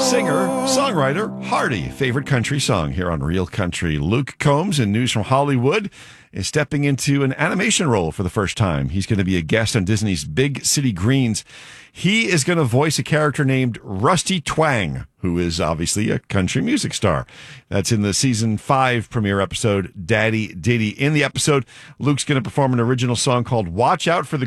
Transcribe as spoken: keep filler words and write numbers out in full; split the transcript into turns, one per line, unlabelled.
Singer, songwriter, Hardy, favorite country song here on Real Country. Luke Combs in News from Hollywood is stepping into an animation role for the first time. He's going to be a guest on Disney's Big City Greens. He is going to voice a character named Rusty Twang, who is obviously a country music star. That's in the season five premiere episode, Daddy Diddy. In the episode, Luke's going to perform an original song called Watch Out for the